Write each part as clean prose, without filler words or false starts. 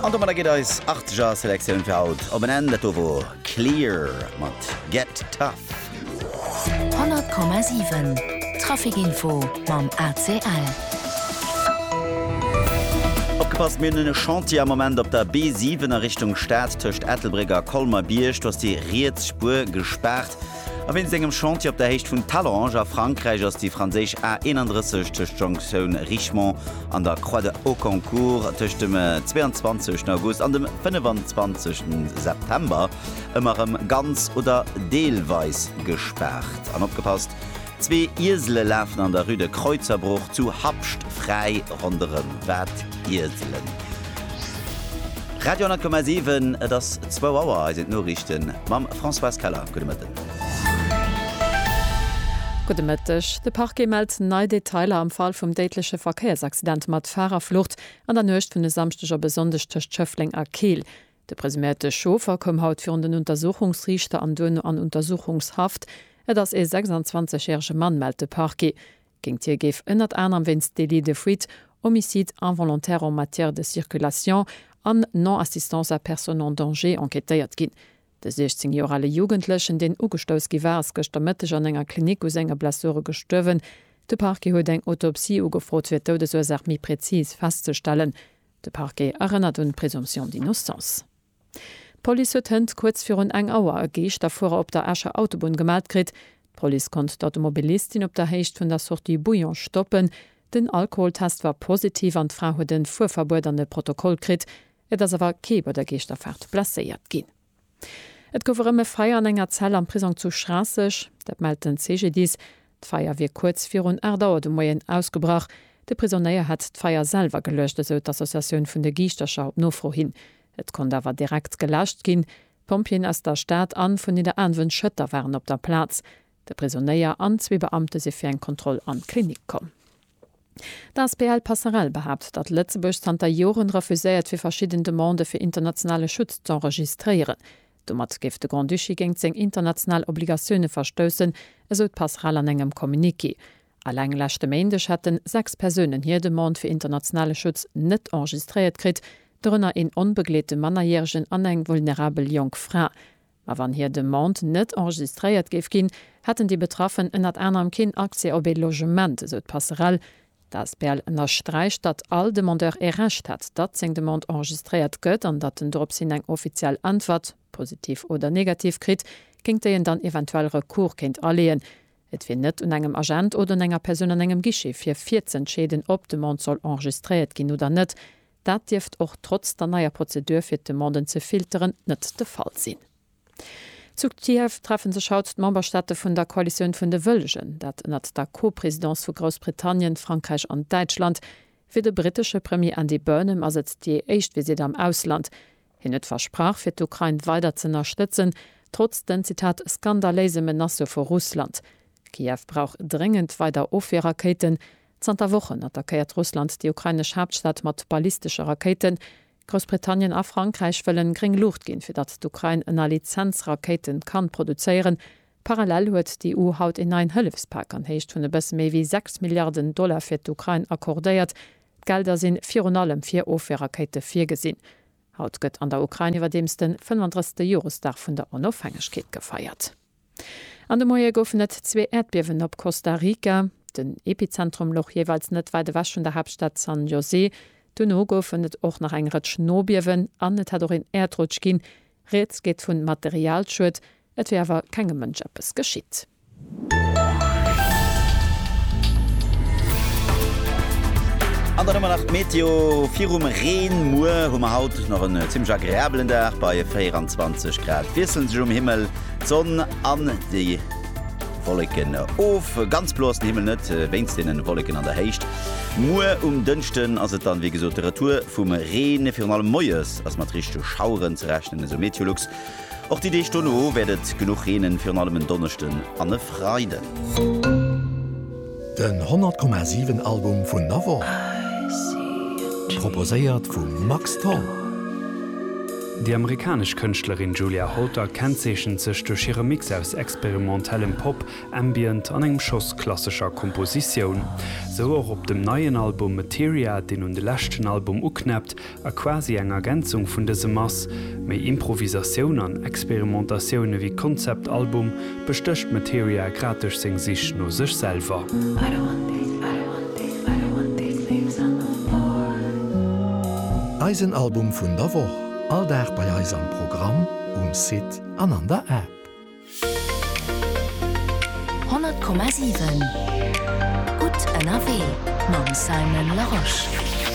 An man geht als 8 Selektion für haut. Ob ein Ende wo Clear mat Get Tough. 100,7 Trafikinfo mam ACL. Opgepasst mir eine Chantier am Moment op der B7 in Richtung Stadt töcht Ethelbreger Kolmer Biersch, was die Rietspur gesperrt. A wenn engem Chantier op der Hecht vun Talange a Frankreich ass die Franzisch A31 tcht Jonction Richmond an der Croix de Haut-Concours tcht dem 22. August an dem 25. September ëmmerem ganz oder deelweis gesperrt. An opgepasst, 2 Isele läfen an der Rue de Kreuzerbruch zu hapscht frei rondem Wettirselen. Radio 10,7 das 2 Auer sind Norrichten mam François Keller. Guten Morgen. Gute Mittag. De Parquet meldt neue Detailer am Fall vom dätliche Verkehrsaccident mat Fahrerflucht an der Nøcht vun de samsteger besonders töcht Schöffling a Kiel. De präsumierte Schofer kom haut für den Untersuchungsrichter an Dönne an Untersuchungshaft. Das 26-jährige Mann meldt de Parquet. Ging hier gef ënnert an am wins délit de fuite, homicide involontaire en matière de circulation an non-assistance à personne en danger enquêtéiert ginn. De 16-jorale Jugendlechen den ugestoos gewars gesttermëtteg an enger Klinik ou enger Blessure gestøwen. De Parquet huet eng Autopsie ugefrot fir Todesursache mi präzis festzustellen. De Parquet erinnert un Präsumption d'innocence. Police huet hënd kurz fir un eng Auer agéicht davor op der Ascher Autobahn gemeldt krit. Police kont d'Automobilistin op der Hecht vun der Sortie Bouillon stoppen. Den Alkoholtest war positiv an d'Frau huet den vorverbuederne Protokoll krit, et ass awer Keber der Geichterfahrt blesséiert ginn. Et gouf ëmme Feier an enger Zell am Prison zu Strasseg, dat meldt den CGDs. D'Feier wie kurz fir un Erdauer de Moien ausgebrach. De Prisonéier hat d'Feier selver gelöscht, eso d'Assoziatioun vun de Giichterschau op nofro hin. Et kon dawer direkt gelascht ginn. Pompien ass der Staat an vun der anwen Schëtter waren op der Platz. De Prisonéier an 2 Beamte se fir en Kontroll an Klinik kom. Das BL Passerell behabt, dat Lettzebusch Santa Joren refuséiert fir verschiedene Demande fir internationale Schutz zu enregistrieren. Domat gift de Grand Duchy géng seg international Obligationune verstössen, esot Passerell an engem Kommuniki. Allenglächte Meindech hätten 6 Personen hier Demande fir internationale Schutz net enregistriert krit, drënner en onbeglete Mannerjährgen an eng vulnerabel Jongfra. Ma wann hier Demande net enregistriert geif ginn, hätten die Betroffen ënnert Änerm kin Aktie op e Logement, esot Passerell. Das Perl ënner Streich, dat all Demandeur errecht hat, dat seg Demand enregistriert gëtt an dat den Dropsinn eng offiziell Antwort, positiv oder negativ krit, ginint deien dann eventuell Rekur kenint alleen. Et fir net un engem Agent oder enger Person an engem Gische fir 14 Schäden op Demand soll enregistriert ginn oder net. Dat Dift och trotz der naier Prozedur fir Demanden ze filteren net de Fall sinn. Zu Kiew treffen se schaut d'Memberstädte vun der Koalition vun de Wëllegen, dat ënnert der Co-Präsidentz vu Großbritannien, Frankreich an Deutschland, fir de britische Premier Andy Burnham as et Di Eichtvisit am Ausland. Hin net versprach fir d'Ukraine weiter ze unterstützen, trotz den Zitat skandalese Menace vor Russland. Kiew braucht dringend weiter Offe-Raketen. 20 Wochen attackiert Russland die ukrainische Hauptstadt mat ballistische Raketen. Großbritannien a Frankreich wëllen gering Luft gin, fir dat d'Ukraine ënner Lizenzraketen kann produzieren. Parallel huet die EU haut in ein Hëlfspak an heicht vun e bëss méi wie $6 Milliarden fir d'Ukraine akkordéiert. Gelder sinn allem 4 Offe-Rakete gesinn. Haut gëtt an der Ukraine iwwer demsten 35. Jahresdag vun der Onofhängegkeet gefeiert. An de Moie goufen net 2 Erdbeben op Costa Rica, den Epizentrumloch jeweils net weide wasch vun der Hauptstadt San José. Duno goufen net och nach eng Schnobiewen an net hat en Erdrutsch ginn. Reets geht vun Materialschuld, et wwer kegem Mënsch appes geschitt. An der nach Meteo 4 Reen Muer hummer haut noch een ziemlich agréablen Dach bei 24 Grad. Wieseln sich Himmel, Sonn an die Wolken of ganz bloß Himmel net wennst den Wolken an der Hecht. Muer dünchten as dann wie gesot Literatur vum Reen fir allem Moies as mat richchte Schauren ze rechnen so Meteorlux. Och die Stunde werdet genug Reenen fir allem Donnerchten an de Freiden. Den 100,7 Album vun Navo proposéiert vum Max Tom. Die amerikasch Künstlerin Julia Holter kennzeechen sech durch ihre Mix aus experimentellem Pop, Ambient an engem Schoss klassischer Komposition. So auch op dem neuen Album Materia, den de lächten Album uknappt, a quasi eng Ergänzung vun dese Mass, méi Improvisaun an Experimentationune wie Konzeptalbum bestöcht Materia gratisch seng sich no sech selber. Eisenalbum vun der Woche. Alldag bei eis am Programm Sit an an der App. 100,7 Gut NRW mam Simon Laroche.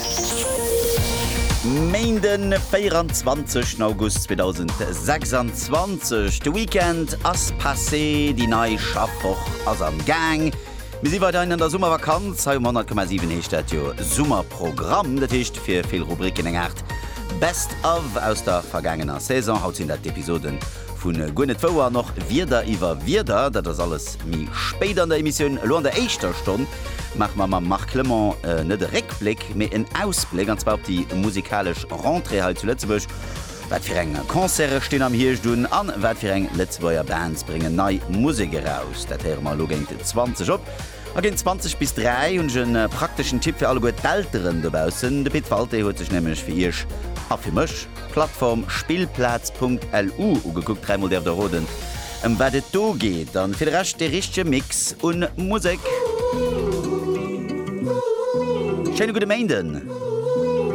Mainden 24. August 2026. De Weekend ass passé, die neii Schaffwoch ass am Gang. Wir sind weiter in der Sommervakanz, 100,7 hecht jo Summerprogramm, dat hicht fir vill Rubriken engert. Best of aus der vergangener Saison haut in der Episoden vun Gwyneth Vower noch wieder iwwer wieder, dat das alles mi spät an der Emission lo an der eischter Stunde mach ma Marc Clement net de Reckblick mé en Ausblick an zwar op die musikalisch Rentrée halt zu Lettzebusch. Wat fir eng Konzere stehen am Hirstunden an, wat fir eng Letzebauer Bands bringen nei Musik raus. Dat mal lo 20 op. Agin 20 bis 3 und een praktischen Tipp für alle gut Älteren dabausen. De Pit Falte huet sich nämlich für ihr afirmech Plattform spielplatz.lu ugeguckt 3 der Roden. Wat et do geht, dann fir rasch de richtige Mix und Musik. Schöne gute Mainden.